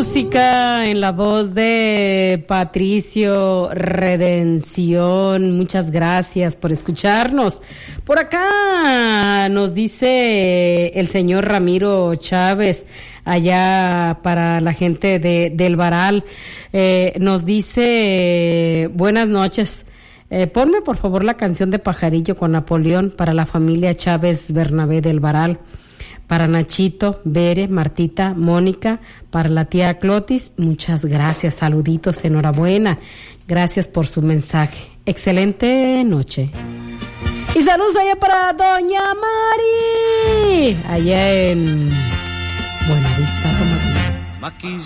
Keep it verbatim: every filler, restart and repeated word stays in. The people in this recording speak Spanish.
música en la voz de Patricio Redención. Muchas gracias por escucharnos. Por acá nos dice el señor Ramiro Chávez, allá para la gente de del Varal, eh, nos dice, buenas noches, eh, ponme por favor la canción de Pajarillo con Napoleón para la familia Chávez Bernabé del Varal, para Nachito, Bere, Martita, Mónica, para la tía Clotis. Muchas gracias, saluditos, enhorabuena, gracias por su mensaje, excelente noche. Y saludos allá para Doña Mari, allá en Buenavista, Tomatina.